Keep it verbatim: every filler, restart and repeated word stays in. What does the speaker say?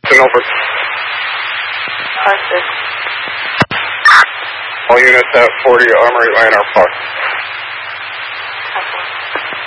Over. Park this. All units at forty Armory Lane are parked.